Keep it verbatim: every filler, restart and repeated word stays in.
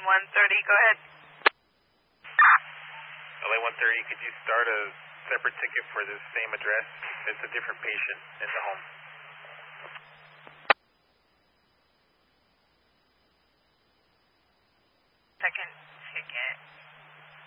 one thirty, go ahead. L A one thirty, could you start a separate ticket for the same address? It's a different patient in the home.